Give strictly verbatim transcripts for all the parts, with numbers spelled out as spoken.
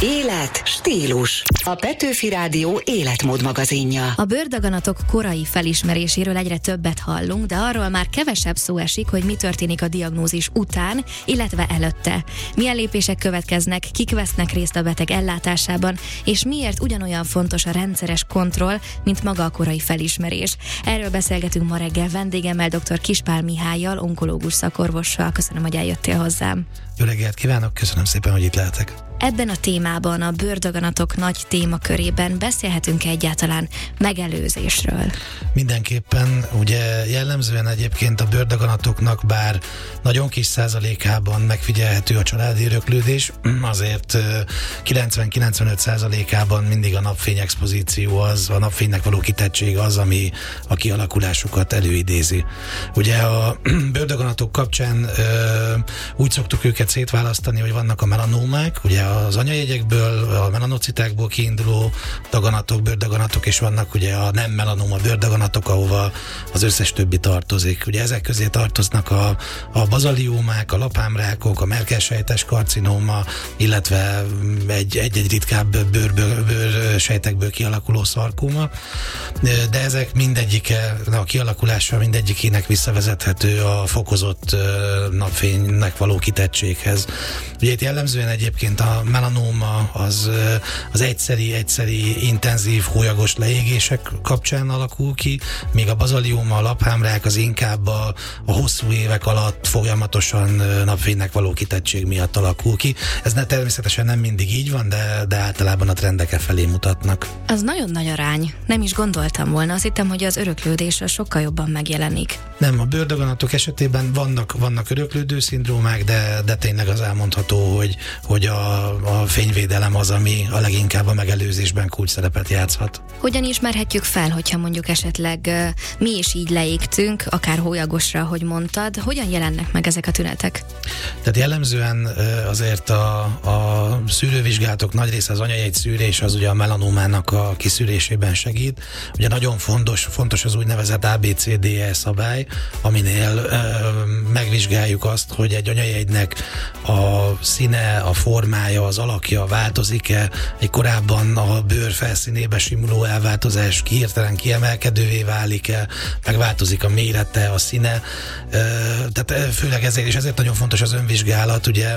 Élet, stílus. A Petőfi Rádió életmód magazinja. A bőrdaganatok korai felismeréséről egyre többet hallunk, de arról már kevesebb szó esik, hogy mi történik a diagnózis után, illetve előtte. Milyen lépések következnek, kik vesznek részt a beteg ellátásában, és miért ugyanolyan fontos a rendszeres kontroll, mint maga a korai felismerés. Erről beszélgetünk ma reggel vendégemmel, dr. Kispál Mihállyal, onkológus szakorvossal. Köszönöm, hogy eljöttél hozzám. Jó reggelt kívánok, köszönöm szépen, hogy itt lehetek. Ebben a témában, a bőrdaganatok nagy témakörében beszélhetünk egyáltalán megelőzésről? Mindenképpen, ugye jellemzően egyébként a bőrdaganatoknak, bár nagyon kis százalékában megfigyelhető a családi öröklődés, azért kilencven-kilencvenöt százalékában mindig a napfény expozíció az, a napfénynek való kitettség az, ami a kialakulásukat előidézi. Ugye a bőrdaganatok kapcsán úgy szoktuk őket szétválasztani, hogy vannak a melanómák, ugye az anyajegyekből, a melanocitákból kiinduló daganatok, bőrdaganatok, és vannak ugye a nem melanóma bőrdaganatok, ahova az összes többi tartozik. Ugye ezek közé tartoznak a, a bazaliómák, a lapámrákok, a merkelsejtes karcinóma, illetve egy, egy-egy ritkább bőrből, bőrsejtekből kialakuló szarkóma, de ezek mindegyike, a kialakulása mindegyikének visszavezethető a fokozott napfénynek való kitettséghez. Ugye itt jellemzően egyébként a melanóma az, az egyszeri, egyszeri intenzív hólyagos leégések kapcsán alakul ki, míg a bazalióma, a laphámrák az inkább a, a hosszú évek alatt folyamatosan napfénynek való kitettség miatt alakul ki. Ez ne, természetesen nem mindig így van, de, de általában a trendek e felé mutatnak. Az nagyon nagy arány. Nem is gondoltam volna. Azt hittem, hogy az öröklődés sokkal jobban megjelenik. Nem, a bőrdaganatok esetében vannak, vannak öröklődő szindrómák, de, de tényleg az elmondható, hogy, hogy a, a fényvédelem az, ami a leginkább a megelőzésben kulcs szerepet játszhat. Hogyan ismerhetjük fel, hogyha mondjuk esetleg uh, mi is így leégtünk, akár hólyagosra, ahogy mondtad, hogyan jelennek meg ezek a tünetek? Tehát jellemzően uh, azért a, a szűrővizsgálatok nagy része, az anyajegy szűrés az ugye a melanómának a kiszűrésében segít. Ugye nagyon fontos, fontos az úgynevezett á bé cé dé e szabály, aminél uh, megvizsgáljuk azt, hogy egy anyajegynek a színe, a formája, az alakja változik-e, egy korábban a bőr felszínébe simuló elváltozás hirtelen kiemelkedővé válik-e, megváltozik a mérete, a színe, tehát főleg ezért, és ezért nagyon fontos az önvizsgálat, ugye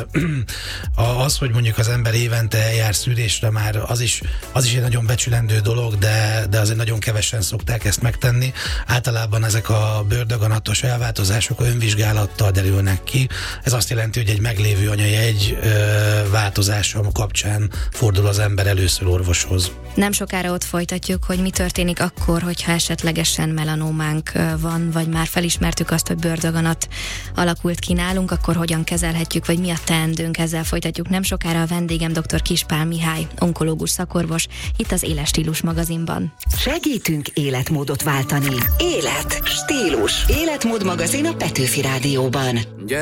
az, hogy mondjuk az ember évente eljár szűrésre, már az is, az is egy nagyon becsülendő dolog, de, de azért nagyon kevesen szokták ezt megtenni. Általában ezek a bőrdaganatos elváltozások önvizsgálattal derülnek ki. Ez azt jelenti, hogy egy meglévő anyajegy változása kapcsán fordul az ember először orvoshoz. Nem sokára ott folytatjuk, hogy mi történik akkor, hogyha esetlegesen melanómánk van, vagy már felismertük azt, hogy bőrdaganat alakult ki nálunk, akkor hogyan kezelhetjük, vagy mi a teendőnk, ezzel folytatjuk nem sokára. A vendégem dr. Kispál Mihály, onkológus szakorvos, itt az Éles Stílus magazinban. Segítünk életmódot váltani. Élet, stílus. Életmód magazin a Petőfi Rádióban.